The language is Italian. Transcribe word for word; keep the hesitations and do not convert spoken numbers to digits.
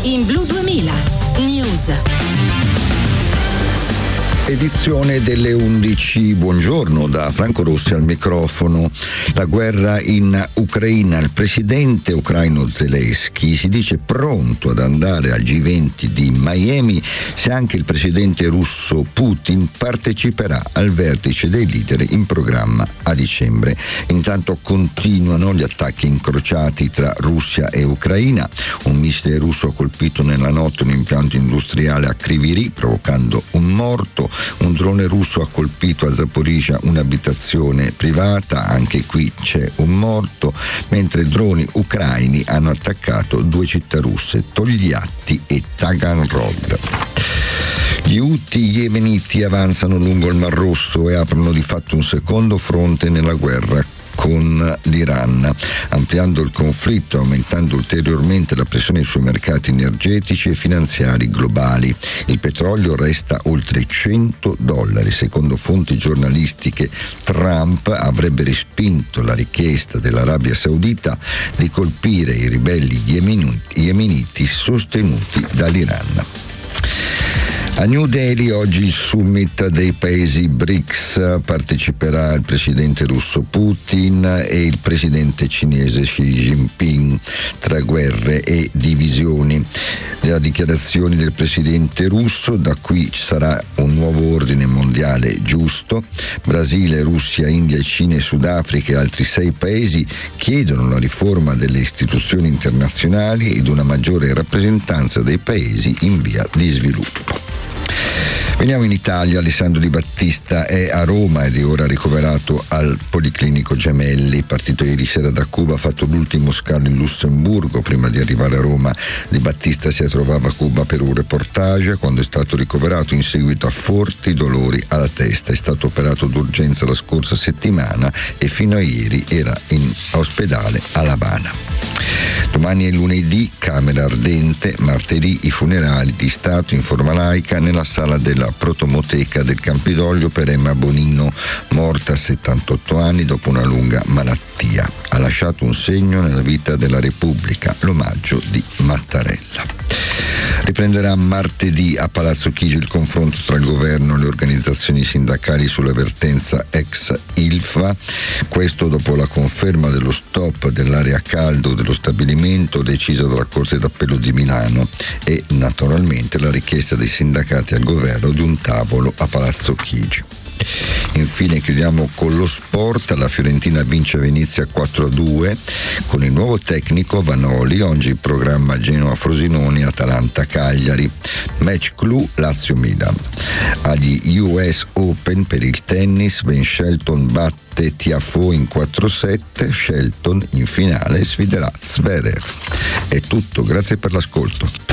in Blu duemila News. Edizione delle undici. Buongiorno da Franco Rossi al microfono. La guerra in Ucraina. Il presidente ucraino Zelensky si dice pronto ad andare al G venti di Miami se anche il presidente russo Putin parteciperà al vertice dei leader in programma a dicembre. Intanto continuano gli attacchi incrociati tra Russia e Ucraina. Un missile russo ha colpito nella notte un impianto industriale a Kryvyi, provocando un morto. Un drone russo ha colpito a Zaporizhzhia un'abitazione privata, anche qui c'è un morto, mentre droni ucraini hanno attaccato due città russe, Togliatti e Taganrog. Gli Houthi yemeniti avanzano lungo il Mar Rosso e aprono di fatto un secondo fronte nella guerra con l'Iran, ampliando il conflitto e aumentando ulteriormente la pressione sui mercati energetici e finanziari globali. Il petrolio resta oltre cento dollari. Secondo fonti giornalistiche, Trump avrebbe respinto la richiesta dell'Arabia Saudita di colpire i ribelli yemeniti, yemeniti sostenuti dall'Iran. A New Delhi oggi il summit dei paesi B R I C S, parteciperà il presidente russo Putin e il presidente cinese Xi Jinping. Tra guerre e divisioni. Le dichiarazioni del presidente russo: da qui ci sarà un nuovo ordine mondiale giusto. Brasile, Russia, India, Cina e Sudafrica e altri sei paesi chiedono la riforma delle istituzioni internazionali ed una maggiore rappresentanza dei paesi in via di sviluppo. Veniamo in Italia. Alessandro Di Battista è a Roma ed è ora ricoverato al Policlinico Gemelli. Partito ieri sera da Cuba, ha fatto l'ultimo scalo in Lussemburgo prima di arrivare a Roma. Di Battista si trovava a Cuba per un reportage quando è stato ricoverato in seguito a forti dolori alla testa. È stato operato d'urgenza la scorsa settimana e fino a ieri era in ospedale a La Habana. Domani è lunedì, Camera Ardente. Martedì i funerali di Stato in forma laica nella sala della Protomoteca del Campidoglio per Emma Bonino, morta a settantotto anni dopo una lunga malattia. Ha lasciato un segno nella vita della Repubblica, l'omaggio di Mattarella. Riprenderà martedì a Palazzo Chigi il confronto tra il governo e le organizzazioni sindacali sulla vertenza ex Ilva. Questo dopo la conferma dello stop dell'area a caldo dello stabilimento decisa dalla Corte d'Appello di Milano e naturalmente la richiesta dei sindacati al governo di un tavolo a Palazzo Chigi. Infine chiudiamo con lo sport. La Fiorentina vince a Venezia quattro a due con il nuovo tecnico Vanoli. Oggi il programma Genoa-Frosinone, Atalanta-Cagliari. Match clou Lazio-Milan. Agli U S Open per il tennis, Ben Shelton batte Tiafoe in quattro sette. Shelton in finale sfiderà Zverev. È tutto, grazie per l'ascolto.